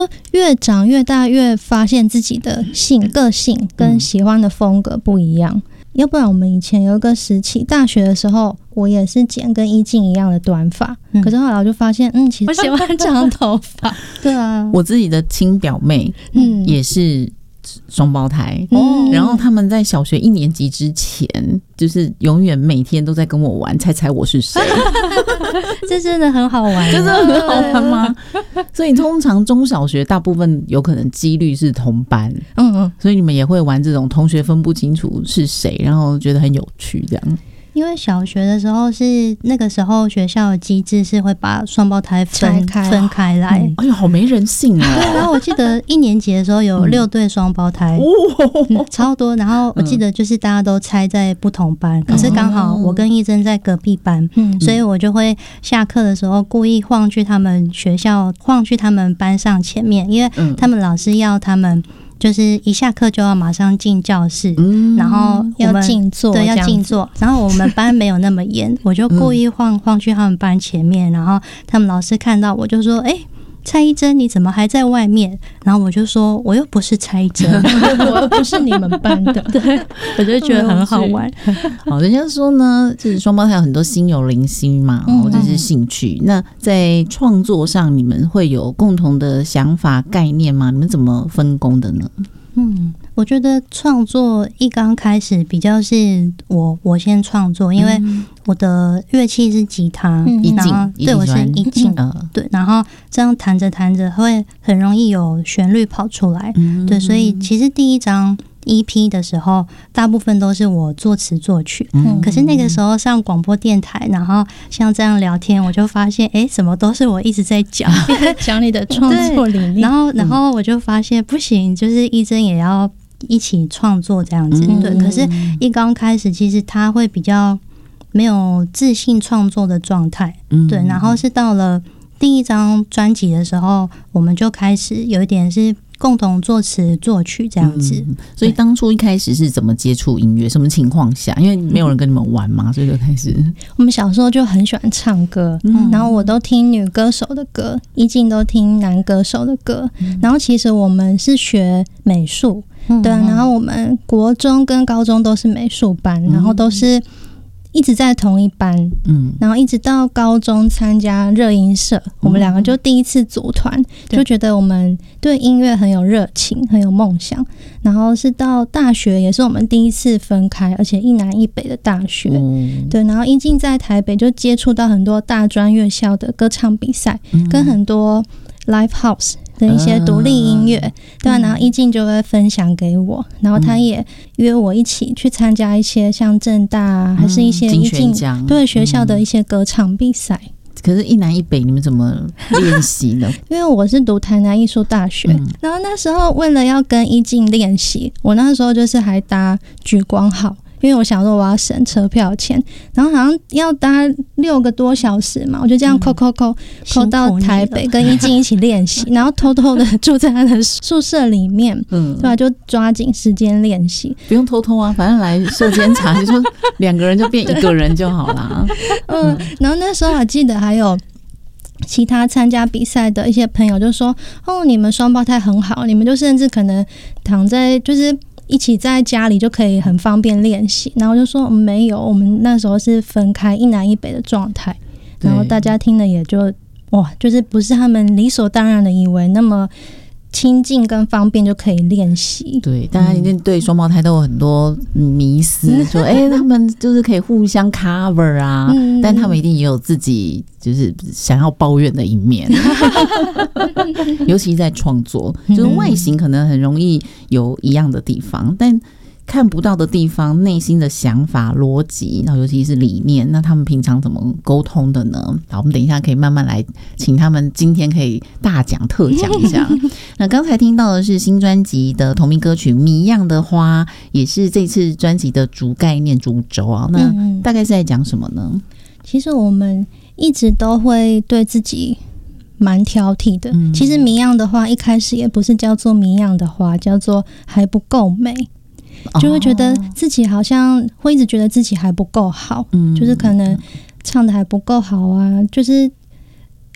越长越大，越发现自己的个性跟喜欢的风格不一样。要不然我们以前有一个时期，大学的时候我也是剪跟依静一样的短发，可是后来我就发现其实我喜欢长头发。对啊， 我自己的亲表妹也是双胞胎，然后他们在小学1年级之前就是永远每天都在跟我玩猜猜我是谁。 这真的很好玩， 真的很好玩吗？所以通常中小学大部分有可能几率是同班，所以你们也会玩这种同学分不清楚是谁，然后觉得很有趣这样。 因为小学的时候是那个时候学校的机制是会把双胞胎分开来， 哎呦，好没人性啊！ 对，然后我记得1年级的时候有6对双胞胎，超多。然后我记得就是大家都猜在不同班，可是刚好我跟一真在隔壁班，所以我就会下课的时候故意晃去他们学校，晃去他们班上前面，因为他们老师要他们。就是一下课就要马上进教室，然后要静坐， 对，要静坐。然后我们班没有那么严，我就故意晃去他们班前面，然后他们老师看到我就说：“蔡一真，你怎么还在外面？”然后我就说：“我又不是蔡一真， 我又不是你们班的。” 对，我就觉得很好玩。 好，人家说呢，就是双胞胎有很多心有灵犀嘛，或者是兴趣。那在创作上，你们会有共同的想法概念吗？你们怎么分工的呢？ 我觉得创作一刚开始比较是我先创作，因为我的乐器是吉他，然后对我是一静，对，然后这样弹着弹着会很容易有旋律跑出来，对，所以其实第一张EP 的时候大部分都是我作词作曲，可是那个时候上广播电台，然后像这样聊天，我就发现什么都是我一直在讲讲你的创作理念， 然后我就发现不行，就是一真也要一起创作这样子，对。可是一刚开始其实他会比较没有自信创作的状态，对，然后是到了第一张专辑的时候，我们就开始有一点是共同作词作曲这样子。 所以当初一开始是怎么接触音乐？什么情况下？因为没有人跟你们玩嘛，所以就开始。 我们小时候就很喜欢唱歌，然后我都听女歌手的歌，一静都听男歌手的歌。然后其实我们是学美术，对啊，然后我们国中跟高中都是美术班，然后都是一直在同一班，然后一直到高中参加热音社，我们两个就第一次组团，就觉得我们对音乐很有热情，很有梦想。然后是到大学也是我们第一次分开，而且一南一北的大学，对。然后一静在台北就接触到很多大专院校的歌唱比赛，跟很多 live house的一些独立音乐，对啊，然后一静就会分享给我，然后他也约我一起去参加一些像政大啊，还是一些一静对学校的一些歌唱比赛。 可是一南一北你们怎么练习呢？ 因为我是读台南艺术大学，然后那时候为了要跟一静练习，我那时候就是还搭莒光号，因为我想说我要省车票钱，然后好像要搭6个多小时嘛，我就这样扣到台北跟一静一起练习，然后偷偷的住在他的宿舍里面，对吧？就抓紧时间练习， 不用偷偷啊，反正来社监察就说2个人就变1个人就好啦。 然后那时候还记得还有其他参加比赛的一些朋友就说：“你们双胞胎很好，你们就甚至可能躺在就是。”一起在家里就可以很方便练习，然后就说没有，我们那时候是分开一南一北的状态，然后大家听了也就就是不是他们理所当然的以为那么亲近跟方便就可以练习。 对，大家一定对双胞胎都有很多迷思，说他们就是可以互相 cover 啊，但他们一定也有自己就是想要抱怨的一面。尤其在创作，就是外形可能很容易有一样的地方，但看不到的地方，内心的想法、逻辑，然后尤其是理念，那他们平常怎么沟通的呢？好，我们等一下可以慢慢来，请他们今天可以大讲特讲一下。那刚才听到的是新专辑的同名歌曲《谜样的花》，也是这次专辑的主概念、主轴啊。那大概是在讲什么呢？ 其实我们一直都会对自己蛮挑剔的。其实谜样的花一开始也不是叫做谜样的花，叫做还不够美。就会觉得自己好像会一直觉得自己还不够好，就是可能唱的还不够好啊，就是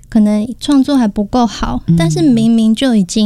可能创作还不够好，但是明明就已经